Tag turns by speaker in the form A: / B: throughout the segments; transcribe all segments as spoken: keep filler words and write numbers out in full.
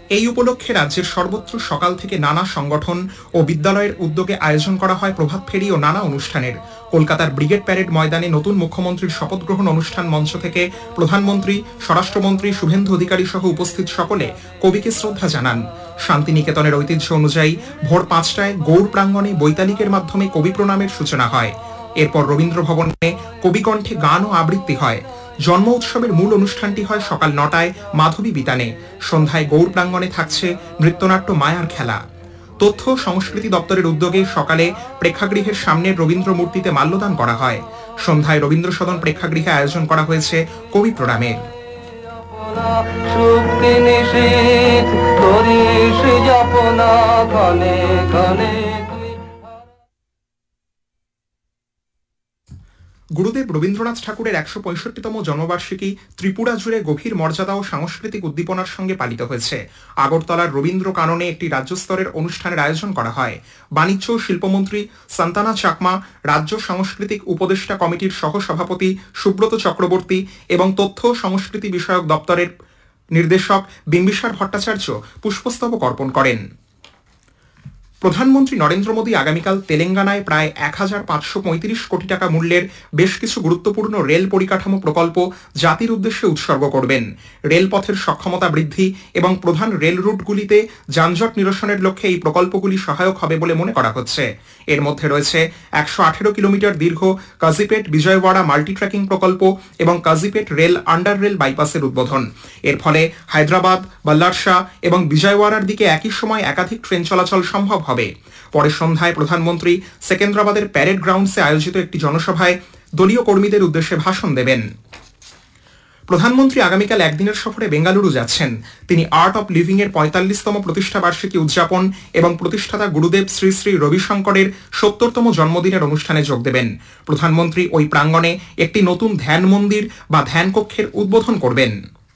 A: এই উপলক্ষে রাজ্যের সর্বত্র সকাল থেকে নানা সংগঠন ও বিদ্যালয়ের উদ্যোগে আয়োজন করা হয় প্রভাত ফেরি ও নানা অনুষ্ঠানের। কলকাতার ব্রিগেড প্যারেড ময়দানে নতুন মুখ্যমন্ত্রীর শপথ গ্রহণ অনুষ্ঠান মঞ্চ থেকে প্রধানমন্ত্রী, স্বরাষ্ট্রমন্ত্রী শুভেন্দু অধিকারী সহ উপস্থিত সকলে কবিকে শ্রদ্ধা জানান। শান্তিনিকেতনের ঐতিহ্য অনুযায়ী ভোর পাঁচটায় গৌড় প্রাঙ্গণে বৈতালিকের মাধ্যমে কবি প্রণামের সূচনা হয়। এরপর রবীন্দ্র ভবনে কবিকণ্ঠে গান ও আবৃত্তি হয়। জন্ম উৎসবের মূল অনুষ্ঠানটি হয় সকাল নটায় মাধবী বিতানে। সন্ধ্যায় গৌড় প্রাঙ্গণে থাকছে নৃত্যনাট্য মায়ার খেলা। তথ্য সংস্কৃতি দপ্তরের উদ্যোগে সকালে প্রেক্ষাগৃহের সামনের রবীন্দ্র মূর্তিতে মাল্যদান করা হয়। সন্ধ্যায় রবীন্দ্র সদন প্রেক্ষাগৃহে আয়োজন করা হয়েছে কবি প্রণামের। গুরুদেব রবীন্দ্রনাথ ঠাকুরের একশো পঁয়ষট্টিতম জন্মবার্ষিকী ত্রিপুরা জুড়ে গভীর মর্যাদা ও সাংস্কৃতিক উদ্দীপনার সঙ্গে পালিত হয়েছে। আগরতলার রবীন্দ্র কাননে একটি রাজ্যস্তরের অনুষ্ঠানের আয়োজন করা হয়। বাণিজ্য ও শিল্পমন্ত্রী সান্তানা চাকমা, রাজ্য সাংস্কৃতিক উপদেষ্টা কমিটির সহসভাপতি সুব্রত চক্রবর্তী এবং তথ্য সংস্কৃতি বিষয়ক দপ্তরের নির্দেশক বিম্বিসার ভট্টাচার্য পুষ্পস্তবক অর্পণ করেন। প্রধানমন্ত্রী নরেন্দ্র মোদী আগামীকাল তেলেঙ্গানায় প্রায় এক হাজার পাঁচশো পঁয়ত্রিশ কোটি টাকা মূল্যের বেশ কিছু গুরুত্বপূর্ণ রেল পরিকাঠামো প্রকল্প জাতির উদ্দেশ্যে উৎসর্গ করবেন। রেলপথের সক্ষমতা বৃদ্ধি এবং প্রধান রেল রুটগুলিতে যানজট নিরসনের লক্ষ্যে এই প্রকল্পগুলি সহায়ক হবে বলে মনে করা হচ্ছে। এর মধ্যে রয়েছে একশো আঠেরো কিলোমিটার দীর্ঘ কাজিপেট বিজয়ওয়াড়া মাল্টি ট্র্যাকিং প্রকল্প এবং কাজিপেট রেল আন্ডার রেল বাইপাসের উদ্বোধন। এর ফলে হায়দ্রাবাদ, বাল্লারশাহ এবং বিজয়ওয়াড়ার দিকে একই সময় একাধিক ট্রেন চলাচল সম্ভব হবে। পরে সন্ধ্যায় প্রধানমন্ত্রী সেকেন্দ্রাবাদের প্যারেড গ্রাউন্ডসে আয়োজিত একটি জনসভায় দলীয় কর্মীদের উদ্দেশ্যে ভাষণ দেবেন। প্রধানমন্ত্রী আগামীকাল একদিনের সফরে বেঙ্গালুরু যাচ্ছেন। তিনি আর্ট অব লিভিং এর পঁয়তাল্লিশতম প্রতিষ্ঠা বার্ষিকী উদযাপন এবং প্রতিষ্ঠাতা গুরুদেব শ্রী শ্রী রবিশঙ্করের সত্তরতম জন্মদিনের অনুষ্ঠানে যোগ দেবেন। প্রধানমন্ত্রী ওই প্রাঙ্গণে একটি নতুন ধ্যান মন্দির বা ধ্যান কক্ষের উদ্বোধন করবেন।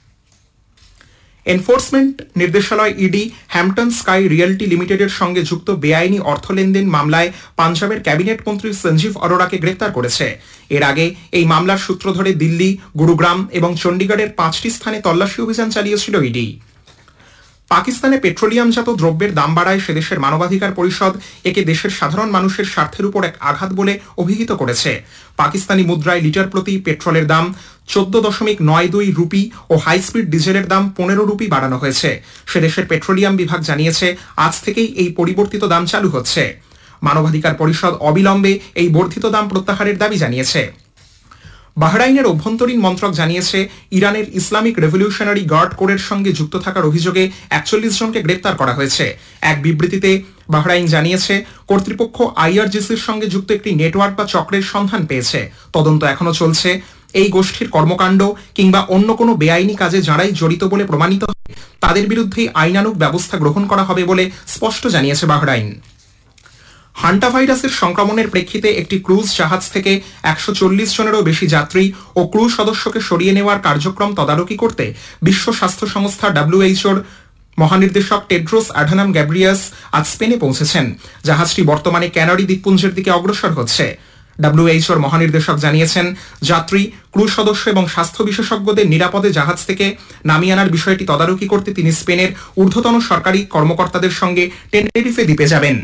A: Enforcement নির্দেশালয় ED Hampton sky realty লিমিটেডের সঙ্গে যুক্ত বেআইনি অর্থ লেনদেন মামলায় পাঞ্জাবের ক্যাবিনেট মন্ত্রী সঞ্জীব অরোরাকে গ্রেফতার করেছে। এর আগে এই মামলার সূত্র ধরে দিল্লি, গুরুগ্রাম এবং চণ্ডীগড়ের পাঁচটি স্থানে তল্লাশি অভিযান চালিয়েছিল ইডি। পাকিস্তানে পেট্রোলিয়ামজাত দ্রব্যের দাম বাড়ায় সেদেশের মানবাধিকার পরিষদ একে দেশের সাধারণ মানুষের স্বার্থের উপর এক আঘাত বলে অভিহিত করেছে। পাকিস্তানি মুদ্রায় লিটার প্রতি পেট্রোলের দাম চোদ্দ দশমিক নয় দুই রুপি ও হাই স্পিড ডিজেলের দাম পনেরো রুপি বাড়ানো হয়েছে। সেদেশের পেট্রোলিয়াম বিভাগ জানিয়েছে আজ থেকেই এই পরিবর্তিত দাম চালু হচ্ছে। মানবাধিকার পরিষদ অবিলম্বে এই বর্ধিত দাম প্রত্যাহারের দাবি জানিয়েছে। বাহরাইনের অভ্যন্তরীণ মন্ত্রক জানিয়েছে ইরানের ইসলামিক রেভলিউশনারি গার্ড কোরের সঙ্গে যুক্ত থাকার অভিযোগে একচল্লিশ জনকে গ্রেপ্তার করা হয়েছে। এক বিবৃতিতে বাহরাইন জানিয়েছে কর্তৃপক্ষ আইআরজিসির সঙ্গে যুক্ত একটি নেটওয়ার্ক বা চক্রের সন্ধান পেয়েছে। তদন্ত এখনো চলছে। এই গোষ্ঠীর কর্মকাণ্ড কিংবা অন্য কোনো বেআইনি কাজে যারাই জড়িত বলে প্রমাণিত হয় তাদের বিরুদ্ধেই আইনানুগ ব্যবস্থা গ্রহণ করা হবে বলে স্পষ্ট জানিয়েছে বাহরাইন। হান্টা ভাইরাসের সংক্রমণের প্রেক্ষিতে একটি ক্রুজ জাহাজ থেকে একশো চল্লিশ জনেরও বেশি যাত্রী ও ক্রু সদস্যকে সরিয়ে নেওয়ার কার্যক্রম তদারকি করতে বিশ্ব স্বাস্থ্য সংস্থা ডব্লিউএইচওর মহানির্দেশক টেড্রোস অ্যাডানাম গ্যাব্রিয়াস আজ স্পেনে পৌঁছেছেন। জাহাজটি বর্তমানে ক্যানারি দ্বীপপুঞ্জের দিকে অগ্রসর হচ্ছে। ডব্লিউএইচওর মহানির্দেশক জানিয়েছেন যাত্রী, ক্রু সদস্য এবং স্বাস্থ্য বিশেষজ্ঞদের নিরাপদে জাহাজ থেকে নামিয়ে আনার বিষয়টি তদারকি করতে তিনি স্পেনের ঊর্ধ্বতন সরকারি কর্মকর্তাদের সঙ্গে টেনেরিফে দ্বীপে যাবেন।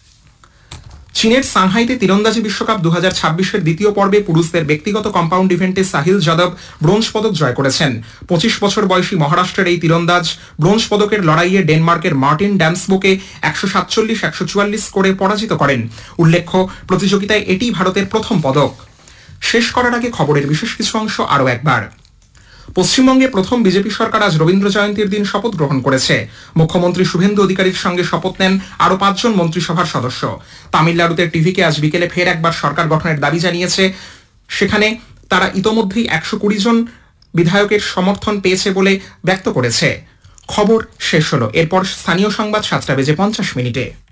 A: চীনের সাংহাইতে তীরন্দাজি বিশ্বকাপ দু হাজার ছাব্বিশের দ্বিতীয় পর্বে পুরুষদের ব্যক্তিগত কম্পাউন্ড ইভেন্টে সাহিল যাদব ব্রোঞ্জ পদক জয় করেছেন। পঁচিশ বছর বয়সী মহারাষ্ট্রের এই তীরন্দাজ ব্রোঞ্জ পদকের লড়াইয়ে ডেনমার্কের মার্টিন ড্যামসবোকে একশো সাতচল্লিশ একশো চুয়াল্লিশ করে পরাজিত করেন। উল্লেখ্য, প্রতিযোগিতায় এটি ভারতের প্রথম পদক। শেষ করার আগে খবরের বিশেষ কিছু অংশ আরও একবার। পশ্চিমবঙ্গে প্রথম বিজেপি সরকার আজ রবীন্দ্র জয়ন্তীর দিন শপথ গ্রহণ করেছে। মুখ্যমন্ত্রী শুভেন্দু অধিকারীর সঙ্গে শপথ নেন আরও পাঁচজন মন্ত্রিসভার সদস্য। তামিলনাড়ুতে টিভিকে আজ বিকেলে ফের একবার সরকার গঠনের দাবি জানিয়েছে। সেখানে তারা ইতোমধ্যেই একশো কুড়ি জন বিধায়কের সমর্থন পেয়েছে বলে ব্যক্ত করেছে। খবর শেষ হলো। এরপর স্থানীয় সংবাদ সাতটা বেজে পঞ্চাশ মিনিটে।